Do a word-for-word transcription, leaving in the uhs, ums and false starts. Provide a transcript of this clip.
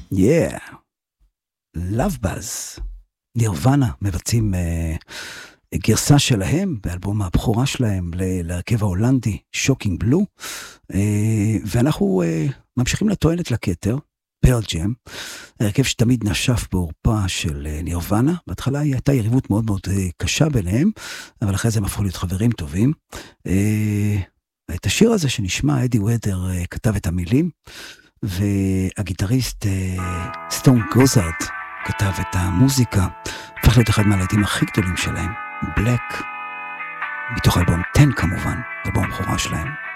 Yeah. Love Buzz. נירוונה מבצעים uh, גרסה שלהם באלבום הבכורה שלהם להרכב ההולנדי שוקינג בלו, uh, ואנחנו uh, ממשיכים לטוענת לכתר, פרל ג'ם, הרכב שתמיד נשף בעורפה של uh, נירוונה. בהתחלה היא הייתה יריבות מאוד מאוד uh, קשה ביניהם, אבל אחרי זה הם הפכו להיות חברים טובים. Uh, את השיר הזה שנשמע, אדי ודר uh, כתב את המילים, והגיטריסט סטון גוזארד כתב את המוזיקה, הפך להיות אחד מהלהיטים הכי גדולים שלהם, בלק, מתוך אלבום עשר כמובן, אלבום הבכורה שלהם.